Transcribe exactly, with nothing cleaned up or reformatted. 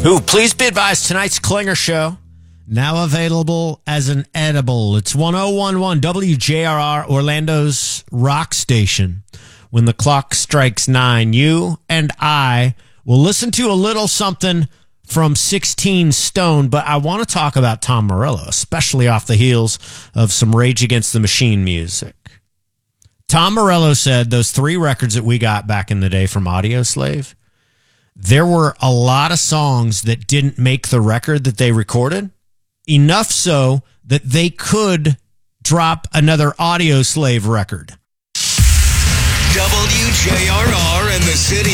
Ooh, please be advised, tonight's Klinger Show, now available as an edible. It's one oh one one W J R R, Orlando's rock station. When the clock strikes nine, you and I will listen to a little something from sixteen Stone, but I want to talk about Tom Morello, especially off the heels of some Rage Against the Machine music. Tom Morello said those three records that we got back in the day from Audioslave, there were a lot of songs that didn't make the record that they recorded, enough so that they could drop another Audioslave record. W J R R and the city